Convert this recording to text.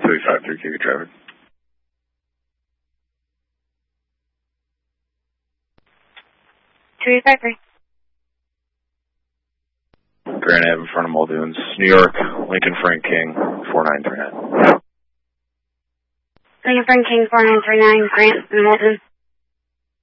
353 Kiwi traffic. Grand Ave in front of Muldoon's, New York, Lincoln Frank King, 4939. Lincoln Frank King, 4939, Grant and Muldoon.